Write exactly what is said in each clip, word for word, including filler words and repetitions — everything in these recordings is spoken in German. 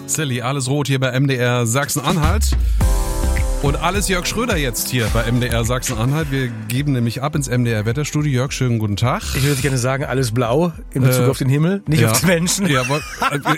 Silly, alles rot hier bei M D R Sachsen-Anhalt. Und alles Jörg Schröder jetzt hier bei M D R Sachsen-Anhalt. Wir geben nämlich ab ins M D R Wetterstudio. Jörg, schönen guten Tag. Ich würde gerne sagen, alles blau in Bezug äh, auf den Himmel, nicht ja. auf die Menschen. Ja, aber,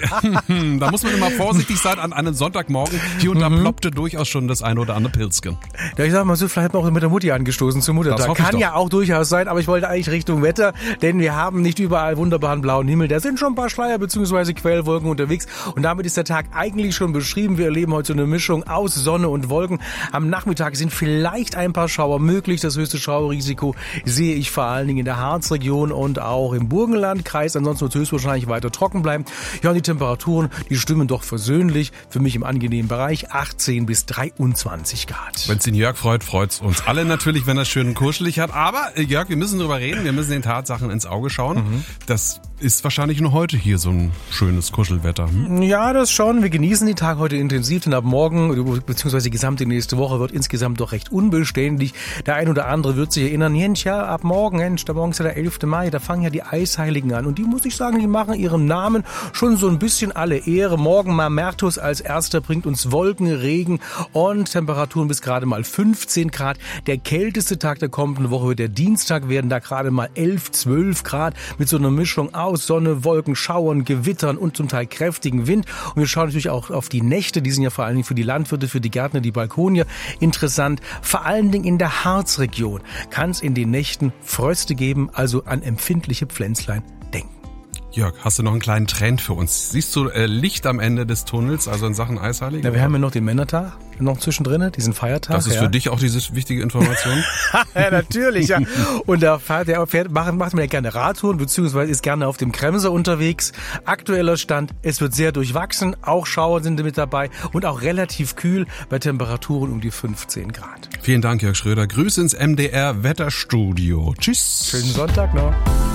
äh, da muss man immer vorsichtig sein an einem Sonntagmorgen. Hier und da mhm. ploppte durchaus schon das eine oder andere Pilzchen. Ja, ich sag mal so, vielleicht hat man auch mit der Mutti angestoßen zum Muttertag. Kann ja auch durchaus sein, aber ich wollte eigentlich Richtung Wetter, denn wir haben nicht überall wunderbaren blauen Himmel. Da sind schon ein paar Schleier bzw. Quellwolken unterwegs und damit ist der Tag eigentlich schon beschrieben. Wir erleben heute so eine Mischung aus Sonne und Wolken. Am Nachmittag sind vielleicht ein paar Schauer möglich. Das höchste Schauerrisiko sehe ich vor allen Dingen in der Harzregion und auch im Burgenlandkreis. Ansonsten wird es höchstwahrscheinlich weiter trocken bleiben. Ja, und die Temperaturen, die stimmen doch versöhnlich. Für mich im angenehmen Bereich achtzehn bis dreiundzwanzig Grad. Wenn es den Jörg freut, freut es uns alle natürlich, wenn er schön kuschelig hat. Aber äh, Jörg, wir müssen drüber reden. Wir müssen den Tatsachen ins Auge schauen. Mhm. Das ist wahrscheinlich nur heute hier so ein schönes Kuschelwetter. Hm? Ja, das schon. Wir genießen den Tag heute intensiv, denn ab morgen, beziehungsweise die gesamte nächste Woche, wird insgesamt doch recht unbeständig. Der ein oder andere wird sich erinnern, Jens, ja, ab morgen, Jens, da morgen ist ja der elfte Mai, da fangen ja die Eisheiligen an. Und die, muss ich sagen, die machen ihrem Namen schon so ein bisschen alle Ehre. Morgen Mamertus als erster bringt uns Wolken, Regen und Temperaturen bis gerade mal fünfzehn Grad. Der kälteste Tag der kommenden Woche wird der Dienstag werden, da gerade mal elf, zwölf Grad mit so einer Mischung aus Sonne, Wolken, Schauern, Gewittern und zum Teil kräftigen Wind. Und wir schauen natürlich auch auf die Nächte, die sind ja vor allen Dingen für die Landwirte, für die Gärtner, die Balkonier interessant. Vor allen Dingen in der Harzregion kann es in den Nächten Fröste geben, also an empfindliche Pflänzlein denken. Jörg, hast du noch einen kleinen Trend für uns? Siehst du äh, Licht am Ende des Tunnels, also in Sachen Eisheiligen? Ja, wir haben ja noch den Männertag noch zwischendrin, diesen Feiertag. Das ist ja. für dich auch diese wichtige Information? Ja, natürlich, ja. Und da fährt, der fährt, macht, macht man ja gerne Radtouren, beziehungsweise ist gerne auf dem Kremser unterwegs. Aktueller Stand, es wird sehr durchwachsen, auch Schauer sind mit dabei und auch relativ kühl bei Temperaturen um die fünfzehn Grad. Vielen Dank, Jörg Schröder. Grüße ins M D R Wetterstudio. Tschüss. Schönen Sonntag noch.